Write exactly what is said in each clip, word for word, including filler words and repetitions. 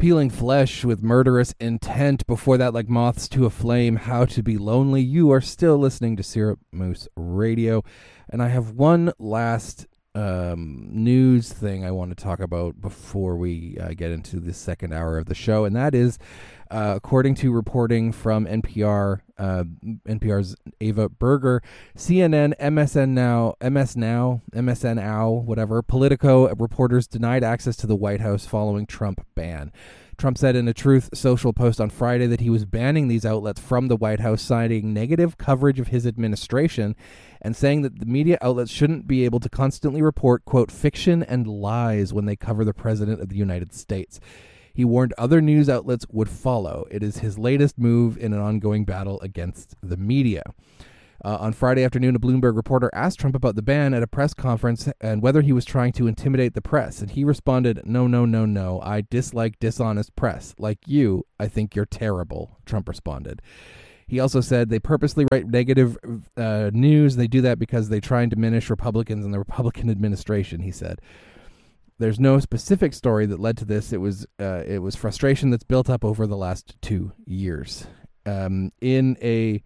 peeling flesh with murderous intent. Before that, like moths to a flame, How to Be Lonely. You are still listening to Syrup Moose Radio. And I have one last um, news thing I want to talk about before we uh, get into the second hour of the show. And that is, uh, according to reporting from N P R, uh, N P R's Ava Berger, C N N, M S N Now, M S Now, M S N Now, whatever, Politico reporters denied access to the White House following Trump ban. Trump said in a Truth Social post on Friday that he was banning these outlets from the White House, citing negative coverage of his administration and saying that the media outlets shouldn't be able to constantly report, quote, fiction and lies when they cover the President of the United States. He warned other news outlets would follow. It is his latest move in an ongoing battle against the media. Uh, on Friday afternoon, a Bloomberg reporter asked Trump about the ban at a press conference and whether he was trying to intimidate the press. And he responded, no, no, no, no. I dislike dishonest press. Like you, I think you're terrible, Trump responded. He also said they purposely write negative uh, news. They do that because they try and diminish Republicans and the Republican administration, he said. There's no specific story that led to this. It was uh, it was frustration that's built up over the last two years. Um, in a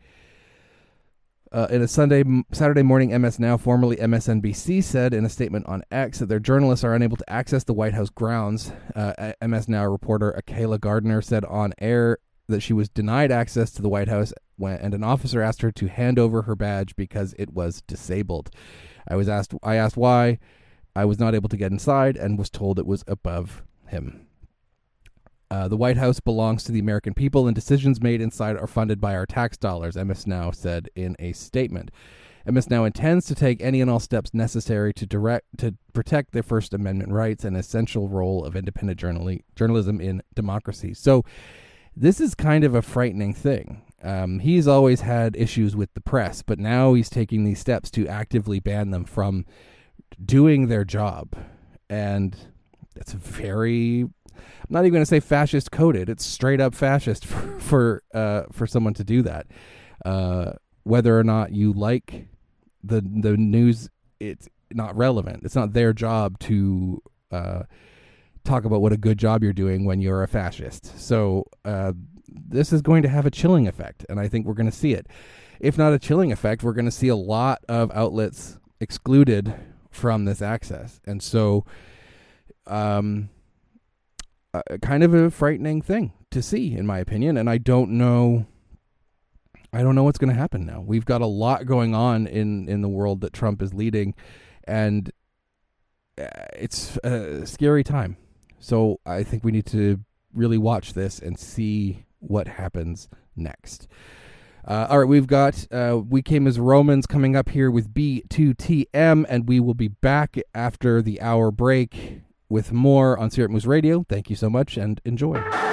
uh, in a Sunday Saturday morning, M S Now, formerly M S N B C, said in a statement on X that their journalists are unable to access the White House grounds. Uh, M S Now reporter Akayla Gardner said on air that she was denied access to the White House when, and an officer asked her to hand over her badge because it was disabled. I was asked. I asked why. I was not able to get inside and was told it was above him. Uh, the White House belongs to the American people, and decisions made inside are funded by our tax dollars, M S Now said in a statement. M S Now intends to take any and all steps necessary to direct to protect their First Amendment rights and essential role of independent journali- journalism in democracy. So this is kind of a frightening thing. Um, he's always had issues with the press, but now he's taking these steps to actively ban them from doing their job. And that's very, I'm not even going to say fascist coded. It's straight up fascist for for, uh, for someone to do that. Uh, whether or not you like the the news, it's not relevant. It's not their job to uh, talk about what a good job you're doing when you're a fascist. So uh, this is going to have a chilling effect, and I think we're going to see it. If not a chilling effect, we're going to see a lot of outlets excluded from this access. And so um, uh, kind of a frightening thing to see, in my opinion. And I don't know, I don't know what's going to happen now. We've got a lot going on in, in the world that Trump is leading, and uh, it's a scary time. So I think we need to really watch this and see what happens next. Uh, all right, we've got uh, We Came as Romans coming up here with B two T M, and we will be back after the hour break with more on Syrup Moose Radio. Thank you so much, and enjoy.